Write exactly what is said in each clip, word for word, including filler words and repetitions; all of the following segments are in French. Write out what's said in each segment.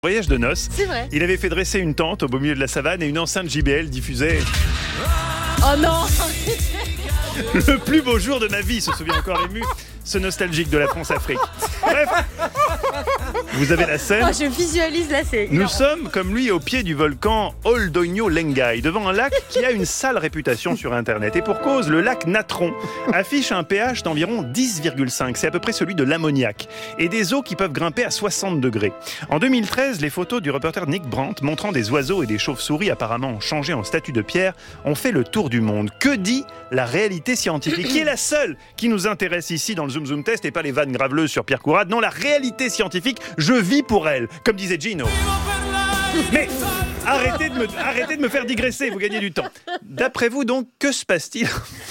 Voyage de noces. C'est vrai. Il avait fait dresser une tente au beau milieu de la savane et une enceinte J B L diffusait Oh non. le plus beau jour de ma vie, se souvient encore ému, ce nostalgique de la France-Afrique. Bref, vous avez la scène. Oh, je visualise là, c'est Nous énorme. sommes, comme lui, au pied du volcan Oldoño Lengai, devant un lac qui a une sale réputation sur Internet. Et pour cause, le lac Natron affiche un pH d'environ dix virgule cinq. C'est à peu près celui de l'ammoniac. Et des eaux qui peuvent grimper à soixante degrés. En deux mille treize, les photos du reporter Nick Brandt montrant des oiseaux et des chauves-souris apparemment changés en statues de pierre ont fait le tour du monde. Que dit la réalité scientifique, qui est la seule qui nous intéresse ici dans le Zoom Zoom Test et pas les vannes graveleuses sur Pierre Courade? Non, la réalité scientifique, je vis pour elle, comme disait Gino. Mais arrêtez de, me, arrêtez de me faire digresser, vous gagnez du temps. D'après vous donc, que se passe-t-il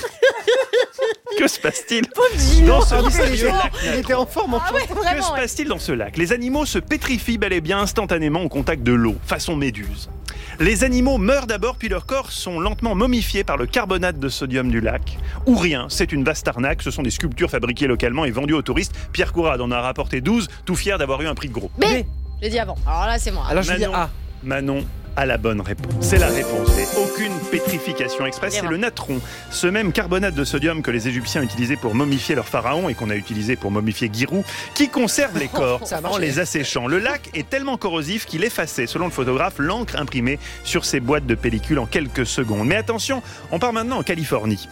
Que se passe-t-il dans ce mystérieux lac Il était en forme en Ah ouais, Que vraiment, se ouais. passe-t-il dans ce lac? Les animaux se pétrifient bel et bien instantanément au contact de l'eau, façon méduse. Les animaux meurent d'abord, puis leurs corps sont lentement momifiés par le carbonate de sodium du lac. Ou rien, c'est une vaste arnaque, ce sont des sculptures fabriquées localement et vendues aux touristes. Pierre Courade en a rapporté douze, tout fier d'avoir eu un prix de gros. B. J'ai dit avant. Alors là, c'est moi. Alors je vais dire Manon, A. Manon a la bonne réponse. C'est la réponse B. Aucune pétrification express. C'est le natron, ce même carbonate de sodium que les Égyptiens utilisaient pour momifier leurs pharaons et qu'on a utilisé pour momifier Giroud, qui conserve les corps Ça a en marché. les asséchant. Le lac est tellement corrosif qu'il effaçait, selon le photographe, l'encre imprimée sur ces boîtes de pellicule en quelques secondes. Mais attention, on part maintenant en Californie.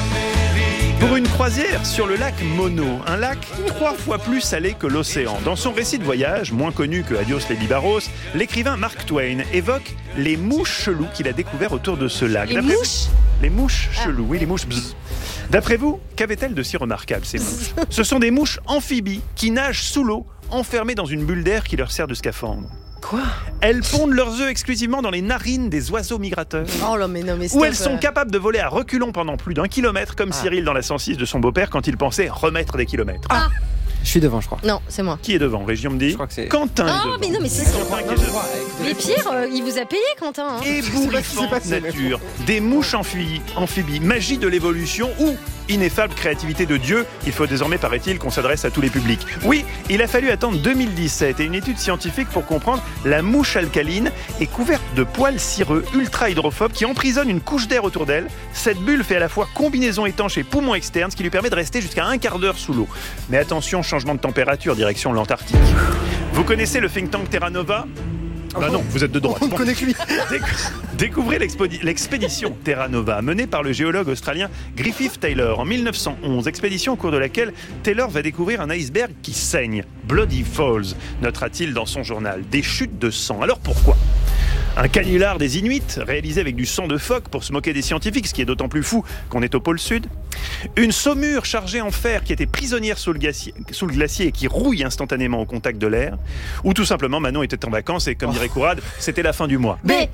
Pour une croisière sur le lac Mono, un lac trois fois plus salé que l'océan. Dans son récit de voyage, moins connu que Adios les Bibaros, l'écrivain Mark Twain évoque les mouches cheloues qu'il a découvertes autour de ce lac. Les D'après mouches vous- Les mouches Ah. cheloues, oui, les mouches bzz. D'après vous, qu'avaient-elles de si remarquable, ces mouches? Ce sont des mouches amphibies qui nagent sous l'eau, enfermées dans une bulle d'air qui leur sert de scaphandre. Quoi? Elles pondent leurs œufs exclusivement dans les narines des oiseaux migrateurs. Oh là, mais non, mais Où stop, elles sont euh. capables de voler à reculons pendant plus d'un kilomètre, comme Ah. Cyril dans la cent six de son beau-père quand il pensait remettre des kilomètres. Ah. Je suis devant, je crois. Non, c'est moi. Qui est devant? Région me dit Je crois que c'est- Quentin est Oh, devant. mais non, mais c'est Quentin qui est devant. Mais Pierre, euh, il vous a payé, Quentin. Hein. Ébouriffante passé, mais- nature, des mouches amphibies, amphibies, magie de l'évolution ou ineffable créativité de Dieu. Il faut désormais, paraît-il, qu'on s'adresse à tous les publics. Oui, il a fallu attendre deux mille dix-sept et une étude scientifique pour comprendre la mouche alcaline est couverte de poils cireux ultra hydrophobes qui emprisonnent une couche d'air autour d'elle. Cette bulle fait à la fois combinaison étanche et poumon externe, ce qui lui permet de rester jusqu'à un quart d'heure sous l'eau. Mais attention, changement de température, direction l'Antarctique. Vous connaissez le think tank Terra Nova? Bah non, vous êtes de droite. On ne Bon. connaît que lui. Décou- Découvrez l'expodi- l'expédition Terra Nova, menée par le géologue australien Griffith Taylor en mille neuf cent onze, expédition au cours de laquelle Taylor va découvrir un iceberg qui saigne, Bloody Falls, notera-t-il dans son journal, des chutes de sang. Alors pourquoi ? Un canular des Inuits, réalisé avec du sang de phoque pour se moquer des scientifiques, ce qui est d'autant plus fou qu'on est au pôle sud. Une saumure chargée en fer qui était prisonnière sous le, glacier, sous le glacier et qui rouille instantanément au contact de l'air. Ou tout simplement, Manon était en vacances et, comme dirait Courade, c'était la fin du mois. B.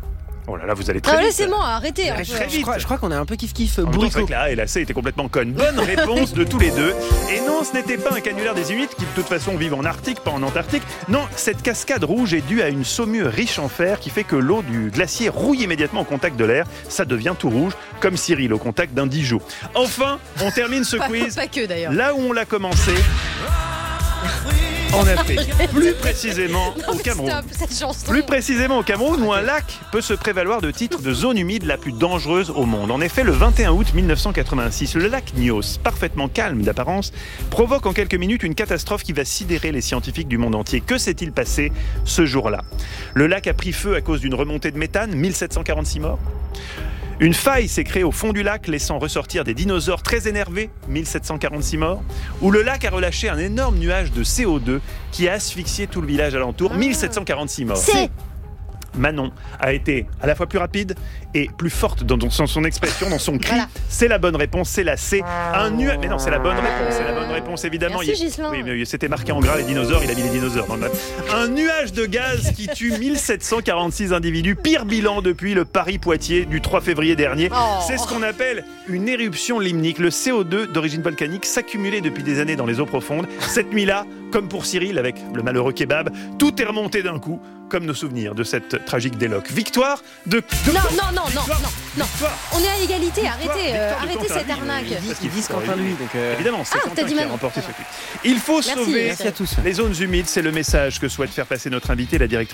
Oh là là, vous allez très Ah, vite. laissez-moi, arrêtez. un Allez, peu. très Je vite. crois, je crois qu'on est un peu kiff-kiff, En même temps, c'est vrai bourricot. que la A et la C étaient complètement connes. Bonne réponse de tous les deux. Et non, ce n'était pas un canular des Inuits qui de toute façon vivent en Arctique, pas en Antarctique. Non, cette cascade rouge est due à une saumure riche en fer qui fait que l'eau du glacier rouille immédiatement au contact de l'air. Ça devient tout rouge, comme Cyril au contact d'un Dijon. Enfin, on termine ce Pas, quiz pas que d'ailleurs. là où on l'a commencé. En Afrique, plus précisément au Non, mais Cameroun. stop, cette chanson. Plus précisément au Cameroun, où un lac peut se prévaloir de titre de zone humide la plus dangereuse au monde. En effet, le vingt et un août mille neuf cent quatre-vingt-six, le lac Nyos, parfaitement calme d'apparence, provoque en quelques minutes une catastrophe qui va sidérer les scientifiques du monde entier. Que s'est-il passé ce jour-là? Le lac a pris feu à cause d'une remontée de méthane, mille sept cent quarante-six morts. Une faille s'est créée au fond du lac, laissant ressortir des dinosaures très énervés, mille sept cent quarante-six morts, où le lac a relâché un énorme nuage de C O deux qui a asphyxié tout le village alentour, mille sept cent quarante-six morts. C. Manon a été à la fois plus rapide et plus forte dans son, son expression, dans son cri. Voilà. C'est la bonne réponse, c'est la C. Un nuage. Mais non, c'est la bonne réponse, c'est la bonne réponse évidemment. Merci, Il- Ghislain. Oui, mais c'était marqué en gras les dinosaures, il a mis les dinosaures dans le map. Un nuage de gaz qui tue mille sept cent quarante-six individus, pire bilan depuis le Paris-Poitiers du trois février dernier. Oh. C'est ce qu'on appelle une éruption limnique. Le C O deux d'origine volcanique s'accumulait depuis des années dans les eaux profondes. Cette nuit-là, Comme pour Cyril avec le malheureux kebab, tout est remonté d'un coup, comme nos souvenirs de cette tragique déloque. Victoire de... de... Non, non, non, non, Victoire. non, non. Victoire. On est à égalité, Victoire. arrêtez, euh, Victoire de arrêtez Quentin, cette oui, arnaque. oui, oui. Ils disent Quentin lui. Donc euh... Évidemment, c'est Ah, Quentin t'as dit qui a maintenant. remporté Ça ce va. prix. Il faut Merci, sauver merci Merci à tous. les zones humides, c'est le message que souhaite faire passer notre invité, la directrice